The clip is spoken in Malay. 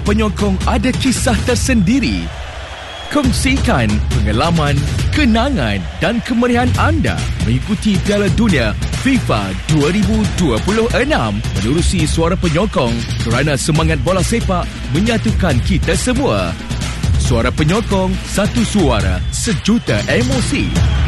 penyokong ada kisah tersendiri. Kongsikan pengalaman, kenangan dan kemeriahan anda mengikuti Piala Dunia FIFA 2026 menerusi Suara Penyokong kerana semangat bola sepak menyatukan kita semua. Suara Penyokong, satu suara, sejuta emosi.